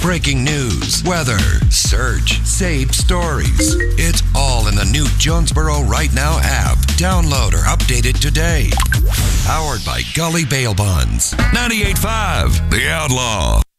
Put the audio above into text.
breaking news, weather, search, saved stories. It's all in the new Jonesboro Right Now app. Download or update it today. Powered by Gully Bail Bonds. 98.5, The Outlaw.